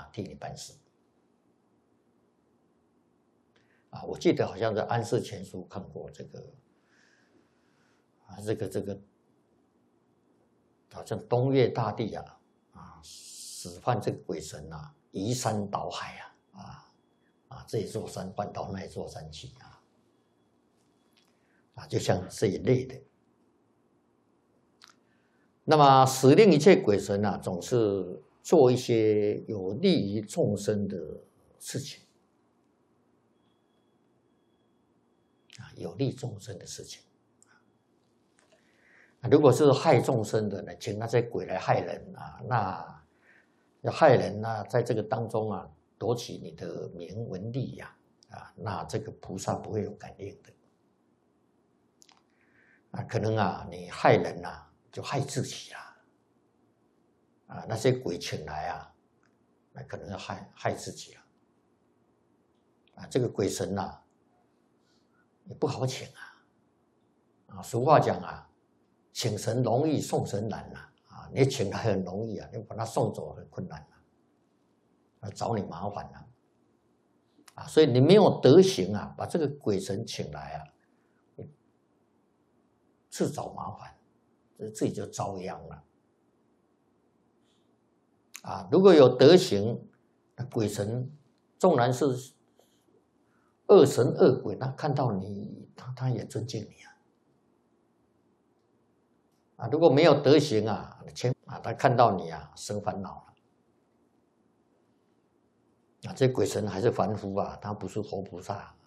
替你办事。我记得好像在《安世全书》看过这个，好像东岳大帝使唤这个鬼神移山倒海这一座山搬到那一座山去就像这一类的。那么使令一切鬼神总是做一些有利于众生的事情，有利众生的事情。如果是害众生的呢，请那些鬼来害人那要害人在这个当中夺取你的名闻利那这个菩萨不会有感应的。可能你害人就害自己那些鬼请来那可能要害自己这个鬼神也不好请俗话讲请神容易送神难你请来很容易你把他送走很困难找你麻烦所以你没有德行把这个鬼神请来自找麻烦，自己就遭殃了如果有德行，鬼神纵然是恶神恶鬼，他看到你他也尊敬你如果没有德行他看到你生烦恼了这鬼神还是凡夫他不是佛菩萨